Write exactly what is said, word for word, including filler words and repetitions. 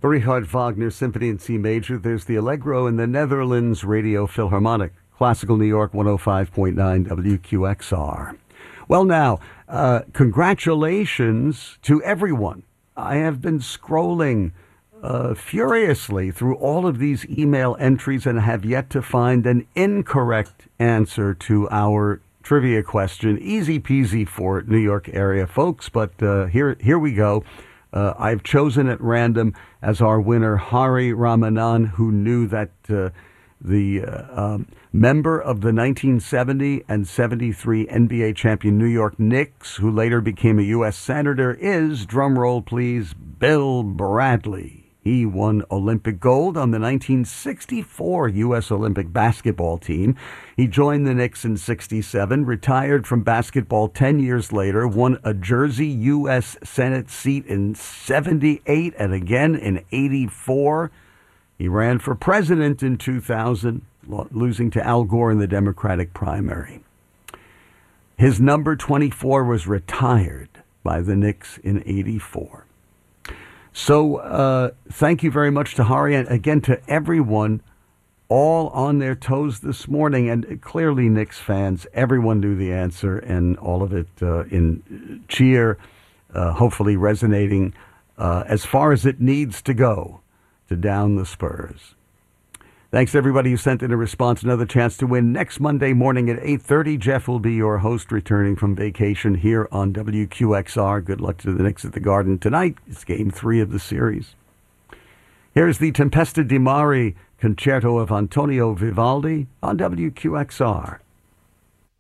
The Richard Wagner Symphony in C Major. There's the Allegro in the Netherlands Radio Philharmonic. Classical New York one oh five point nine W Q X R. Well, now, uh, congratulations to everyone. I have been scrolling uh, furiously through all of these email entries and have yet to find an incorrect answer to our trivia question. Easy peasy for New York area folks, but uh, here, here we go. Uh, I've chosen at random as our winner Hari Ramanan, who knew that uh, the uh, um, member of the nineteen seventy and seventy-three N B A champion New York Knicks, who later became a U S senator, is, drumroll please, Bill Bradley. He won Olympic gold on the nineteen sixty-four U S Olympic basketball team. He joined the Knicks in sixty-seven, retired from basketball ten years later, won a Jersey U S Senate seat in seventy-eight and again in eighty-four. He ran for president in two thousand, losing to Al Gore in the Democratic primary. His number twenty-four was retired by the Knicks in eighty-four. So uh, thank you very much to Hari, and again to everyone, all on their toes this morning. And clearly, Knicks fans, everyone knew the answer, and all of it uh, in cheer, uh, hopefully resonating uh, as far as it needs to go to down the Spurs. Thanks to everybody who sent in a response. Another chance to win next Monday morning at eight thirty. Jeff will be your host, returning from vacation here on W Q X R. Good luck to the Knicks at the Garden tonight. It's game three of the series. Here's the Tempesta di Mare concerto of Antonio Vivaldi on W Q X R.